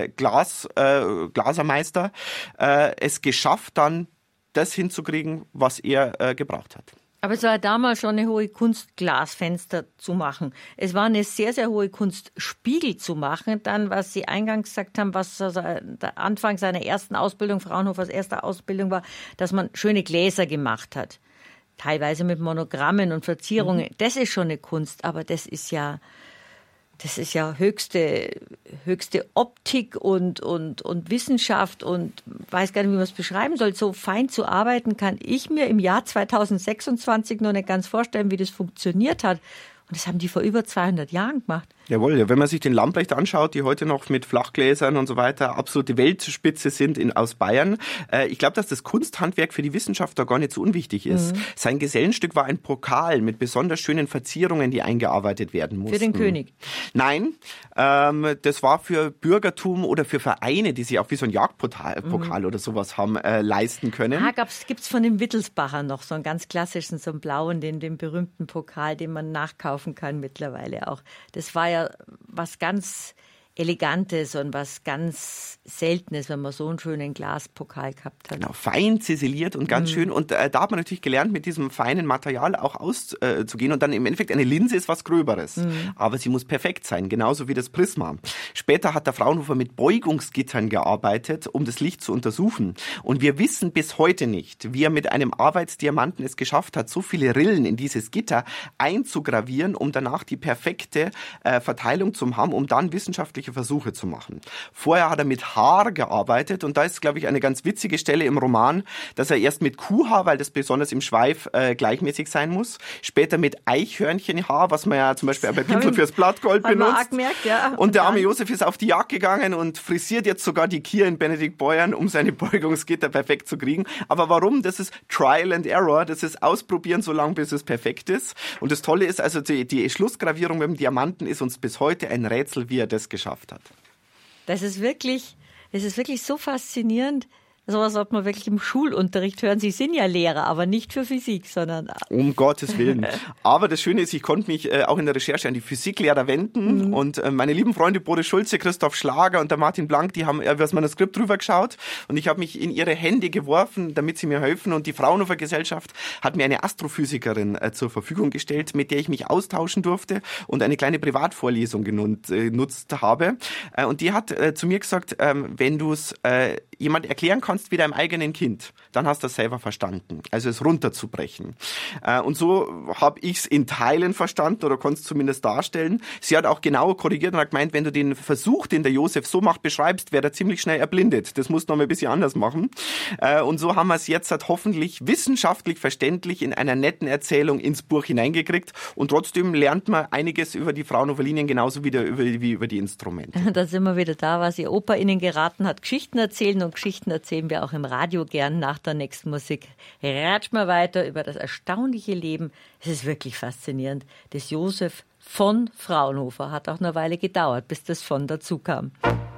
Glasermeister, es geschafft, dann das hinzukriegen, was er gebraucht hat. Aber es war damals schon eine hohe Kunst, Glasfenster zu machen. Es war eine sehr, sehr hohe Kunst, Spiegel zu machen. Dann, was Sie eingangs gesagt haben, was der Anfang seiner ersten Ausbildung, Fraunhofers erste Ausbildung war, dass man schöne Gläser gemacht hat. Teilweise mit Monogrammen und Verzierungen. Das ist schon eine Kunst, aber das ist ja höchste Optik und Wissenschaft und weiß gar nicht, wie man es beschreiben soll. So fein zu arbeiten kann ich mir im Jahr 2026 noch nicht ganz vorstellen, wie das funktioniert hat. Und das haben die vor über 200 Jahren gemacht. Jawohl, ja, wenn man sich den Lamprecht anschaut, die heute noch mit Flachgläsern und so weiter absolute Weltspitze sind aus Bayern. Ich glaube, dass das Kunsthandwerk für die Wissenschaftler gar nicht so unwichtig ist. Sein Gesellenstück war ein Pokal mit besonders schönen Verzierungen, die eingearbeitet werden mussten. Für den König? Nein, das war für Bürgertum oder für Vereine, die sich auch wie so ein Jagdpokal oder sowas haben leisten können. Gibt's von den Wittelsbacher noch so einen ganz klassischen, so einen blauen, den berühmten Pokal, den man nachkaufen kann mittlerweile auch. Das war ja was ganz Elegantes und was ganz Seltenes, wenn man so einen schönen Glaspokal gehabt hat. Genau, fein ziseliert und ganz schön. Und da hat man natürlich gelernt, mit diesem feinen Material auch auszugehen. Und dann im Endeffekt, eine Linse ist was Gröberes. Aber sie muss perfekt sein, genauso wie das Prisma. Später hat der Fraunhofer mit Beugungsgittern gearbeitet, um das Licht zu untersuchen. Und wir wissen bis heute nicht, wie er mit einem Arbeitsdiamanten es geschafft hat, so viele Rillen in dieses Gitter einzugravieren, um danach die perfekte Verteilung zu haben, um dann wissenschaftliche Versuche zu machen. Vorher hat er mit Haar gearbeitet und da ist, glaube ich, eine ganz witzige Stelle im Roman, dass er erst mit Kuhhaar, weil das besonders im Schweif gleichmäßig sein muss, später mit Eichhörnchenhaar, was man ja zum Beispiel bei Pinsel fürs Blattgold benutzt. Gemerkt, ja. Und der arme Josef ist auf die Jagd gegangen und frisiert jetzt sogar die Kier in Benedikt Beuern, um seine Beugungsgitter perfekt zu kriegen. Aber warum? Das ist Trial and Error, das ist Ausprobieren, so lange bis es perfekt ist. Und das Tolle ist, also die Schlussgravierung mit dem Diamanten ist uns bis heute ein Rätsel, wie er das geschafft hat. Das ist wirklich so faszinierend. Sowas sollte man wirklich im Schulunterricht hören. Sie sind ja Lehrer, aber nicht für Physik, sondern... Um Gottes Willen. Aber das Schöne ist, ich konnte mich auch in der Recherche an die Physiklehrer wenden und meine lieben Freunde Boris Schulze, Christoph Schlager und der Martin Blank, die haben über das Manuskript drüber geschaut und ich habe mich in ihre Hände geworfen, damit sie mir helfen und die Fraunhofer Gesellschaft hat mir eine Astrophysikerin zur Verfügung gestellt, mit der ich mich austauschen durfte und eine kleine Privatvorlesung genutzt habe. Und die hat zu mir gesagt, wenn du es jemand erklären kannst wie deinem eigenen Kind, dann hast du es selber verstanden. Also es runterzubrechen. Und so habe ich es in Teilen verstanden oder konnte es zumindest darstellen. Sie hat auch genau korrigiert und hat gemeint, wenn du den Versuch, den der Josef so macht, beschreibst, wäre er ziemlich schnell erblindet. Das musst du noch mal ein bisschen anders machen. Und so haben wir es jetzt hoffentlich wissenschaftlich verständlich in einer netten Erzählung ins Buch hineingekriegt. Und trotzdem lernt man einiges über die Fraunhofer Linien, genauso wie über die Instrumente. Da sind wir wieder da, was Ihr Opa Ihnen geraten hat. Geschichten erzählen und Geschichten erzählen wir auch im Radio gern nach der nächsten Musik. Ratsch mal weiter über das erstaunliche Leben. Es ist wirklich faszinierend. Das Josef von Fraunhofer hat auch eine Weile gedauert, bis das von dazu kam.